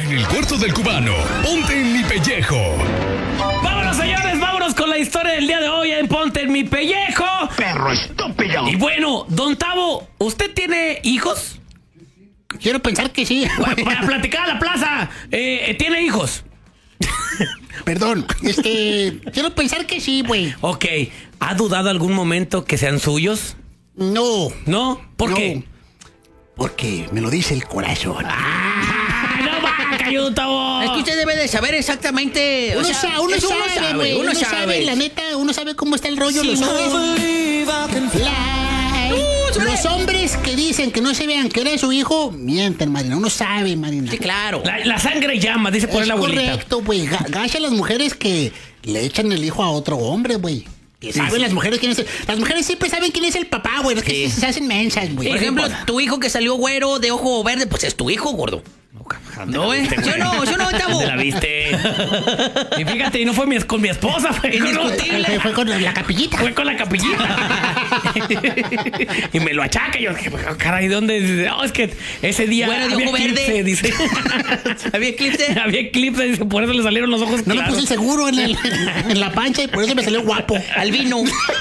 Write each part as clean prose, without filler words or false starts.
En el cuarto del cubano, ponte en mi pellejo. Vámonos, señores, vámonos con la historia del día de hoy en Ponte en mi pellejo. Perro estúpido. Y bueno, don Tavo, ¿usted tiene hijos? Quiero pensar que sí. Para platicar a la plaza, ¿tiene hijos? Perdón, quiero pensar que sí, güey. Ok, ¿ha dudado algún momento que sean suyos? No. ¿No? ¿Por qué? Porque me lo dice el corazón. ¡No va, cayudo, Tavo! Es que usted debe de saber exactamente. Uno sabe, güey. Uno sabe, sabe. la neta, uno sabe cómo está el rollo. Los hombres que dicen que no se vean que era su hijo, mienten, Marina. Uno sabe, Marina. Sí, claro. La sangre llama, dice por Es la abuelita. correcto, güey. Gacha las mujeres que le echan el hijo a otro hombre, güey. Que saben las mujeres quién es las mujeres siempre saben quién es el papá, güey. Es que se hacen mensas, güey. Por ejemplo, tu hijo que salió güero de ojo verde, pues es tu hijo, gordo. No, Yo no, Tavo. ¿Dónde la viste? Y fíjate, y no fue con mi esposa, fue Indiscutible. Fue con la capillita. Fue con la capillita. Y me lo achaca. Y yo dije, caray, ¿dónde? No, es que ese día Bueno, de había ojo eclipse, verde. dice. ¿Había eclipse? Había eclipse, dice, por eso le salieron los ojos No claros. me puse el seguro en la pancha y por eso me salió guapo. Albino.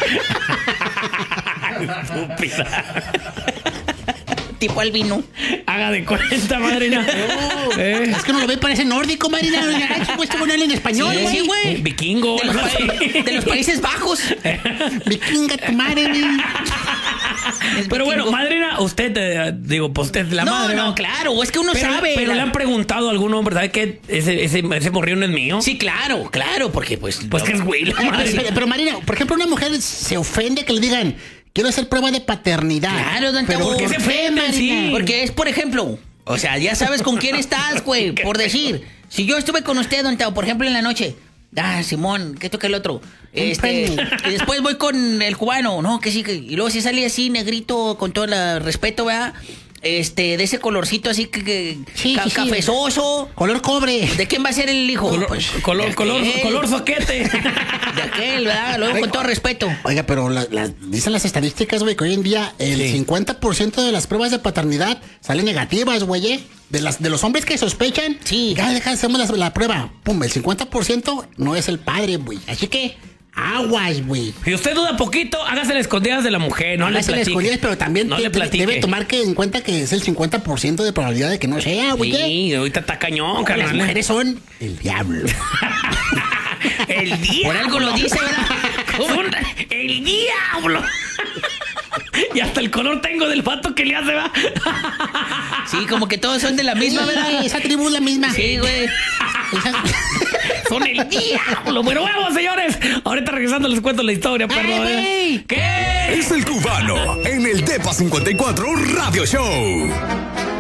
Estúpida. Tipo albino. Haga de cuenta, madrina. Es que no lo ve, parece nórdico, Marina. Este bueno en español, Sí, güey. sí, güey. Vikingo. De los Países Bajos. Vikinga tu madre, güey. Pero bueno, madrina, usted, digo, pues usted es la madre. No, claro, es que uno sabe. Pero le han preguntado a algún hombre, ¿sabe qué? Ese morrillo no es mío. Sí, claro, porque pues. Pues que es güey, la madre. Pero Marina, por ejemplo, una mujer se ofende que le digan, quiero hacer prueba de paternidad. Claro, don Pero Tavo. ¿por qué se ofenden? Sí. Porque es, por ejemplo, o sea, ya sabes con quién estás, güey. Por decir, si yo estuve con usted, don Tavo, por ejemplo, en la noche. Simón, ¿qué toca el otro? Y después voy con el cubano, no, que sí, y luego si sale así, negrito, con todo el respeto, ¿verdad? De ese colorcito así Sí. cafezoso. Color cobre. ¿De quién va a ser el hijo? Color soquete. De aquel, ¿verdad? Luego con todo respeto. Oiga, pero dicen las estadísticas, güey, que hoy en día el 50% de las pruebas de paternidad salen negativas, güey. De los hombres que sospechan, sí. Ya hacemos la prueba. Pum, el 50% no es el padre, güey. Así que aguas, güey. Si usted duda poquito, hágase las escondidas de la mujer, no le Hágase las platique. escondidas, pero también no le platique. debe tomar en cuenta que es el 50% de probabilidad de que no sea, güey. Sí, ahorita está cañón, Las carnal. mujeres son el diablo. El diablo. Por algo lo dice, ¿verdad? El diablo. Y hasta el color tengo del vato que le hace, ¿va? Sí, como que todos son de la misma, ¿verdad? Esa tribu es la misma. Sí, güey. Son el diablo. Bueno, vamos, señores. Ahorita regresando les cuento la historia, perdón. güey. ¿Qué? Es el cubano en el Depa 54 Radio Show.